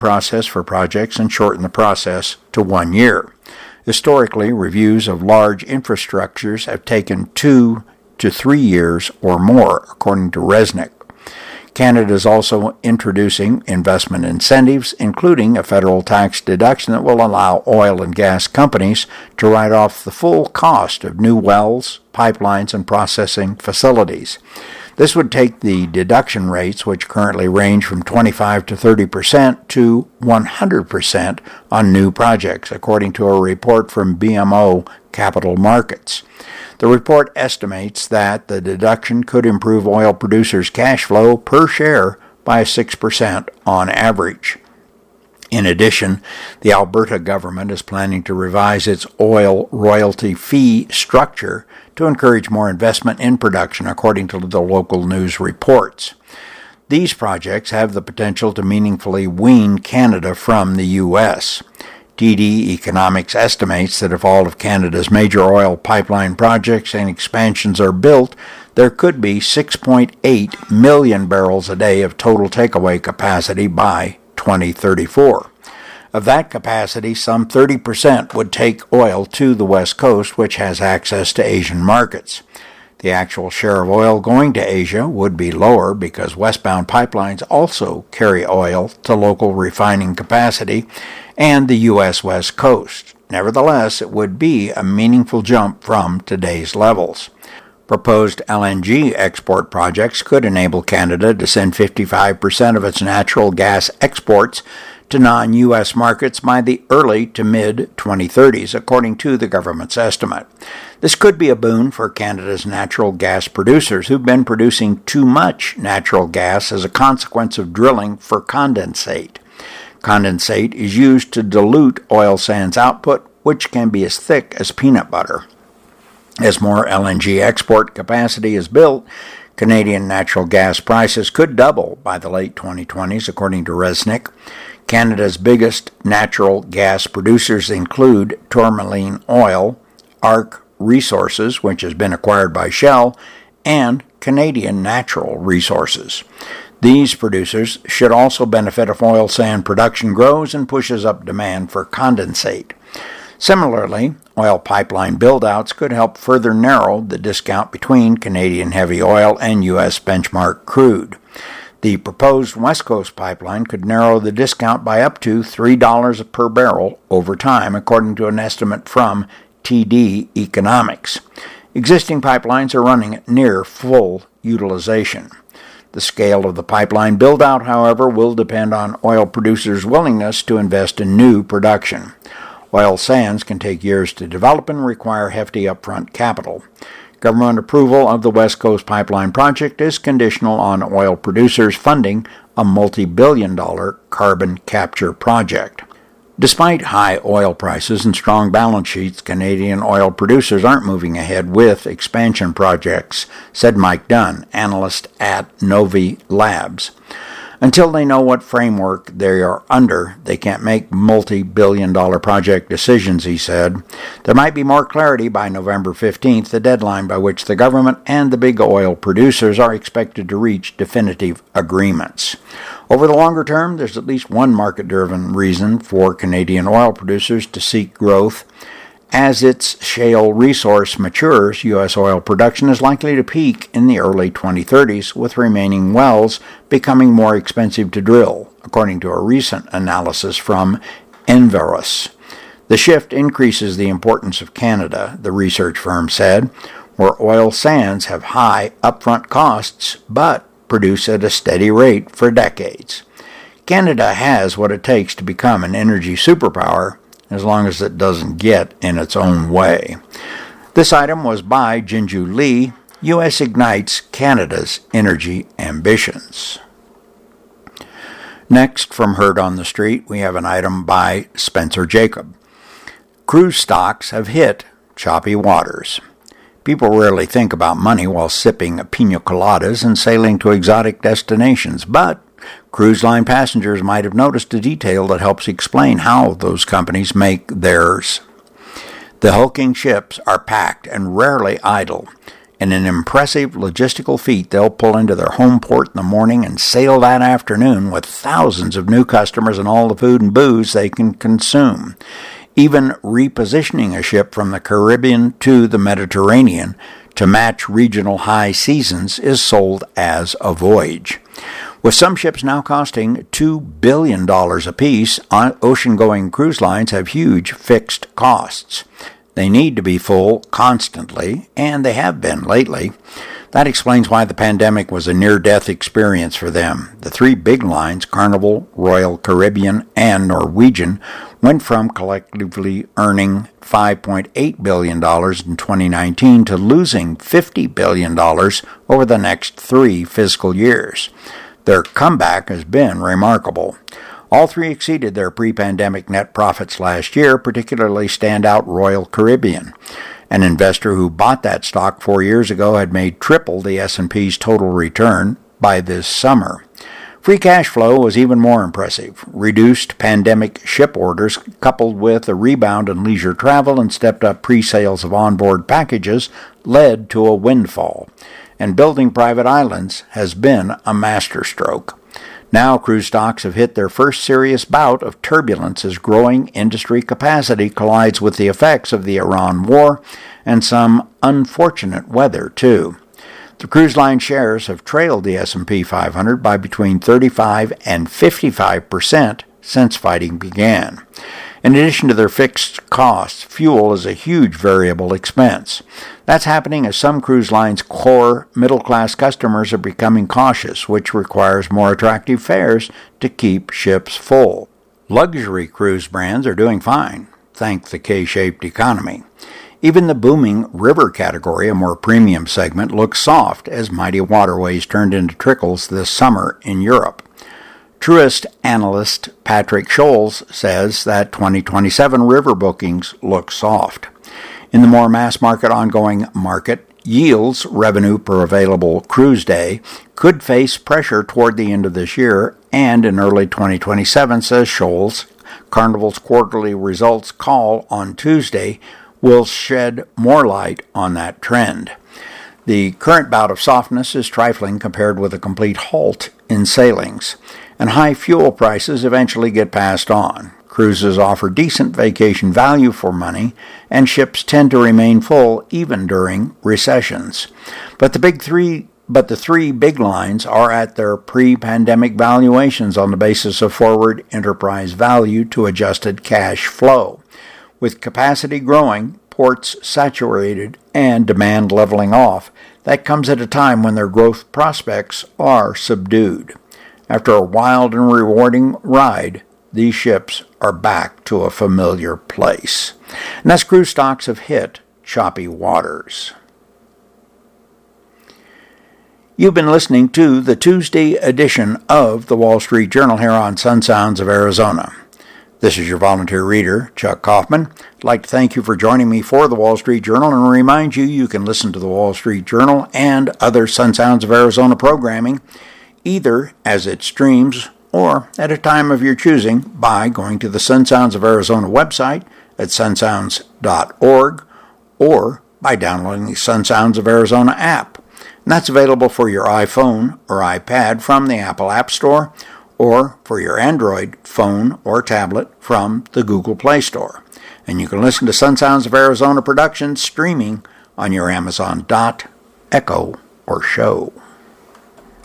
process for projects and shorten the process to 1 year. Historically, reviews of large infrastructures have taken 2 to 3 years or more, according to Resnick. Canada is also introducing investment incentives, including a federal tax deduction that will allow oil and gas companies to write off the full cost of new wells, pipelines, and processing facilities. This would take the deduction rates, which currently range from 25 to 30%, to 100% on new projects, according to a report from BMO Capital Markets. The report estimates that the deduction could improve oil producers' cash flow per share by 6% on average. In addition, the Alberta government is planning to revise its oil royalty fee structure to encourage more investment in production, according to the local news reports. These projects have the potential to meaningfully wean Canada from the U.S. TD Economics estimates that if all of Canada's major oil pipeline projects and expansions are built, there could be 6.8 million barrels a day of total takeaway capacity by 2034. Of that capacity, some 30% would take oil to the West Coast, which has access to Asian markets. The actual share of oil going to Asia would be lower because westbound pipelines also carry oil to local refining capacity and the U.S. West Coast. Nevertheless, it would be a meaningful jump from today's levels. Proposed LNG export projects could enable Canada to send 55% of its natural gas exports to non-U.S. markets by the early to mid-2030s, according to the government's estimate. This could be a boon for Canada's natural gas producers, who've been producing too much natural gas as a consequence of drilling for condensate. Condensate is used to dilute oil sands output, which can be as thick as peanut butter. As more LNG export capacity is built, Canadian natural gas prices could double by the late 2020s, according to Resnick. Canada's biggest natural gas producers include Tourmaline Oil, ARC Resources, which has been acquired by Shell, and Canadian Natural Resources. These producers should also benefit if oil sand production grows and pushes up demand for condensate. Similarly, oil pipeline build-outs could help further narrow the discount between Canadian heavy oil and U.S. benchmark crude. The proposed West Coast pipeline could narrow the discount by up to $3 per barrel over time, according to an estimate from TD Economics. Existing pipelines are running at near full utilization. The scale of the pipeline build-out, however, will depend on oil producers' willingness to invest in new production. Oil sands can take years to develop and require hefty upfront capital. Government approval of the West Coast Pipeline project is conditional on oil producers funding a multi-billion-dollar carbon capture project. Despite high oil prices and strong balance sheets, Canadian oil producers aren't moving ahead with expansion projects, said Mike Dunn, analyst at Novi Labs. Until they know what framework they are under, they can't make multi-billion-dollar project decisions, he said. There might be more clarity by November 15th, the deadline by which the government and the big oil producers are expected to reach definitive agreements. Over the longer term, there's at least one market-driven reason for Canadian oil producers to seek growth. As its shale resource matures, U.S. oil production is likely to peak in the early 2030s, with remaining wells becoming more expensive to drill, according to a recent analysis from Enverus. The shift increases the importance of Canada, the research firm said, where oil sands have high upfront costs but produce at a steady rate for decades. Canada has what it takes to become an energy superpower, as long as it doesn't get in its own way. This item was by Jinju Lee, U.S. Ignites Canada's Energy Ambitions. Next, from Heard on the Street, we have an item by Spencer Jacob. Cruise stocks have hit choppy waters. People rarely think about money while sipping pina coladas and sailing to exotic destinations, but cruise line passengers might have noticed a detail that helps explain how those companies make theirs. The hulking ships are packed and rarely idle. In an impressive logistical feat, they'll pull into their home port in the morning and sail that afternoon with thousands of new customers and all the food and booze they can consume. Even repositioning a ship from the Caribbean to the Mediterranean to match regional high seasons is sold as a voyage. With some ships now costing $2 billion apiece, ocean-going cruise lines have huge fixed costs. They need to be full constantly, and they have been lately. That explains why the pandemic was a near-death experience for them. The three big lines, Carnival, Royal Caribbean, and Norwegian, went from collectively earning $5.8 billion in 2019 to losing $50 billion over the next 3 fiscal years. Their comeback has been remarkable. All three exceeded their pre-pandemic net profits last year, particularly standout Royal Caribbean. An investor who bought that stock 4 years ago had made triple the S&P's total return by this summer. Free cash flow was even more impressive. Reduced pandemic ship orders, coupled with a rebound in leisure travel and stepped-up pre-sales of onboard packages, led to a windfall. And building private islands has been a masterstroke. Now cruise stocks have hit their first serious bout of turbulence as growing industry capacity collides with the effects of the Iran war and some unfortunate weather, too. The cruise line shares have trailed the S&P 500 by between 35 and 55% since fighting began. In addition to their fixed costs, fuel is a huge variable expense. That's happening as some cruise lines' core middle-class customers are becoming cautious, which requires more attractive fares to keep ships full. Luxury cruise brands are doing fine, thanks the K-shaped economy. Even the booming river category, a more premium segment, looks soft as mighty waterways turned into trickles this summer in Europe. Truist analyst Patrick Scholes says that 2027 river bookings look soft. In the more mass market ongoing market, yields, revenue per available cruise day, could face pressure toward the end of this year and in early 2027, says Scholes. Carnival's quarterly results call on Tuesday will shed more light on that trend. The current bout of softness is trifling compared with a complete halt in sailings, and high fuel prices eventually get passed on. Cruises offer decent vacation value for money, and ships tend to remain full even during recessions. But the three big lines are at their pre-pandemic valuations on the basis of forward enterprise value to adjusted cash flow. With capacity growing, ports saturated, and demand leveling off, that comes at a time when their growth prospects are subdued. After a wild and rewarding ride, these ships are back to a familiar place. And as cruise stocks have hit choppy waters. You've been listening to the Tuesday edition of the Wall Street Journal here on Sun Sounds of Arizona. This is your volunteer reader, Chuck Kaufman. I'd like to thank you for joining me for the Wall Street Journal and remind you can listen to the Wall Street Journal and other Sun Sounds of Arizona programming either as it streams or at a time of your choosing by going to the Sun Sounds of Arizona website at sunsounds.org or by downloading the Sun Sounds of Arizona app. And that's available for your iPhone or iPad from the Apple App Store or for your Android phone or tablet from the Google Play Store. And you can listen to Sun Sounds of Arizona Productions streaming on your Amazon Dot, Echo, or Show.